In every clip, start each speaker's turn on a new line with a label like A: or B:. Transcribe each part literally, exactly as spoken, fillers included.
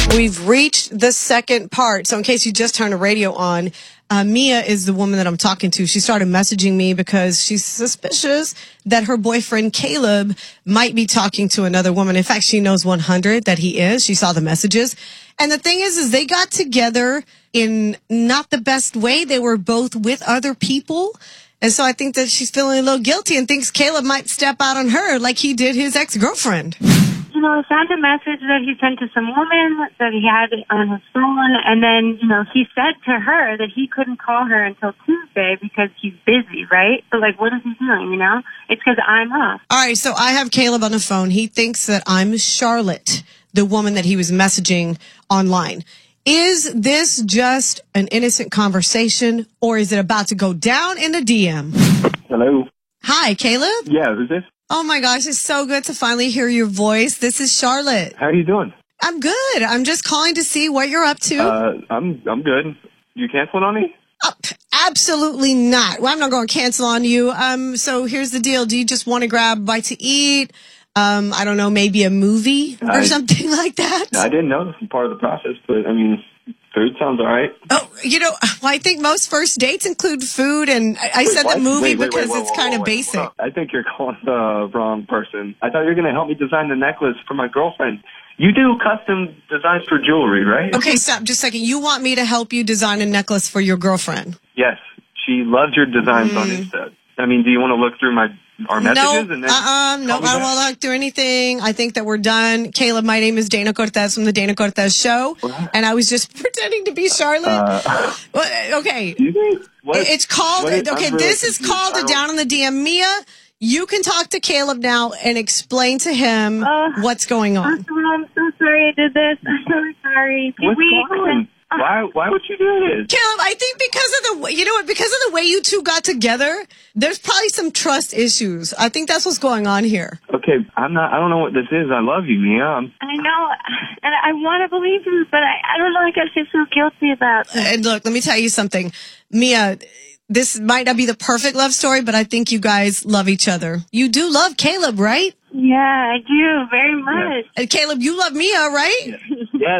A: We've reached the second part. So in case you just turned the radio on, uh, Mia is the woman that I'm talking to. She started messaging me because she's suspicious that her boyfriend Caleb might be talking to another woman. In fact, she knows one hundred that he is. She saw the messages. And the thing is, is they got together in not the best way. They were both with other people. And so I think that she's feeling a little guilty and thinks Caleb might step out on her like he did his ex-girlfriend.
B: You know, I found a message that he sent to some woman that he had on his phone, and then, you know, he said to her that he couldn't call her until Tuesday because he's busy, right? But, like, what is he doing, you know? It's because I'm off.
A: All right, so I have Caleb on the phone. He thinks that I'm Charlotte, the woman that he was messaging online. Is this just an innocent conversation, or is it about to go down in the D M?
C: Hello.
A: Hi, Caleb?
C: Yeah, who's this?
A: Oh my gosh, it's so good to finally hear your voice. This is Charlotte.
C: How are you doing?
A: I'm good. I'm just calling to see what you're up to.
C: Uh, I'm I'm good. You canceling on me?
A: Oh, absolutely not. Well, I'm not going to cancel on you. Um, so here's the deal. Do you just want to grab a bite to eat? Um, I don't know, maybe a movie or
C: I,
A: something like that?
C: I didn't know this was part of the process, but I mean, food sounds all right.
A: Oh, you know, well, I think most first dates include food, and I, I
C: Wait,
A: said
C: what?
A: the movie
C: wait, wait,
A: because
C: wait, whoa,
A: it's
C: whoa,
A: kind
C: whoa,
A: of
C: wait,
A: basic.
C: hold on. I think you're calling the wrong person. I thought you were going to help me design the necklace for my girlfriend. You do custom designs for jewelry, right?
A: Okay, stop just a second. You want me to help you design a necklace for your girlfriend?
C: Yes. She loves your designs mm. on Insta. I mean, do you want to look through my our messages?
A: Nope.
C: And then
A: uh-uh. No, I don't want to look through anything. I think that we're done. Caleb, my name is Dana Cortez from the Dana Cortez Show,
C: what?
A: and I was just pretending to be Charlotte.
C: Uh,
A: well, okay.
C: Excuse me? What?
A: It's called,
C: what is,
A: okay,
C: really
A: this is
C: confused.
A: called a Down in the D M. Mia, you can talk to Caleb now and explain to him
B: uh,
A: what's going on.
B: I'm so sorry I did this. I'm so sorry. Can
C: What's
B: we,
C: going on? Why, why would you do this?
A: Caleb, I think because of the way, you know what, because of the way you two got together, there's probably some trust issues. I think that's what's going on here.
C: Okay, I'm not, I don't know what this is. I love you, Mia. I'm,
B: I know, and I want to believe you, but I, I don't know, I guess I feel guilty about it.
A: And look, let me tell you something. Mia, this might not be the perfect love story, but I think you guys love each other. You do love Caleb, right?
B: Yeah, I do, very much.
C: Yes.
A: And Caleb, you love Mia, right?
C: yes.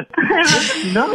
C: No.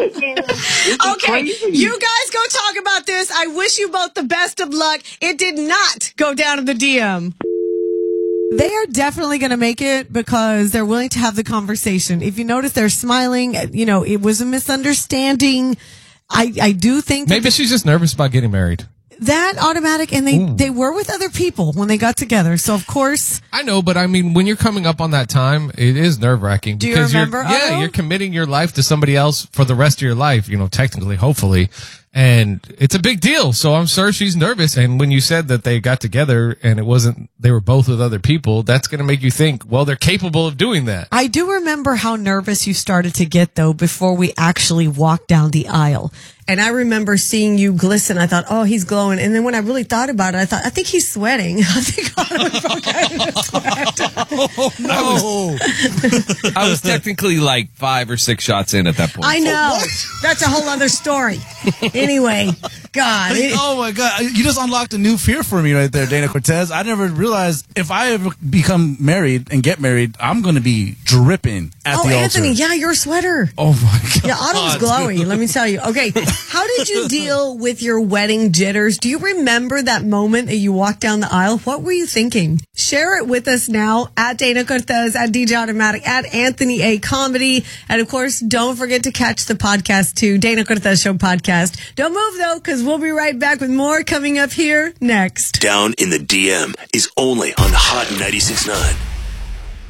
A: Okay, you guys go talk about this. I wish you both the best of luck. It did not go down in the D M. They are definitely going to make it because they're willing to have the conversation. If you notice, they're smiling. You know, it was a misunderstanding. I, I do think
D: maybe she's just nervous about getting married.
A: That automatic, and they, mm. they were with other people when they got together. So, of course.
D: I know, but I mean, when you're coming up on that time, it is nerve-wracking.
A: Do you remember?
D: You're, yeah, you're committing your life to somebody else for the rest of your life, you know, technically, hopefully. And it's a big deal. So I'm sure she's nervous. And when you said that they got together and it wasn't, they were both with other people, that's going to make you think, well, they're capable of doing that.
A: I do remember how nervous you started to get, though, before we actually walked down the aisle. And I remember seeing you glisten. I thought, oh, he's glowing. And then when I really thought about it, I thought, I think he's sweating. I think Otto broke out into sweat.
D: Oh, no. I was, I was technically like five or six shots in at that point.
A: I know. That's a whole other story. Anyway, God. It,
E: oh, my God. You just unlocked a new fear for me right there, Dana Cortez. I never realized if I ever become married and get married, I'm going to be dripping at
A: oh,
E: the
A: Anthony,
E: altar.
A: yeah, you're a sweater.
E: Oh, my God.
A: Yeah, Otto's glowy, let me tell you. Okay, how did you deal with your wedding jitters? Do you remember that moment that you walked down the aisle? What were you thinking? Share it with us now at Dana Cortez, at D J Automatic, at Anthony A. Comedy. And, of course, don't forget to catch the podcast, too, Dana Cortez Show podcast. Don't move, though, because we'll be right back with more coming up here next.
F: Down in the D M is only on Hot ninety-six point nine.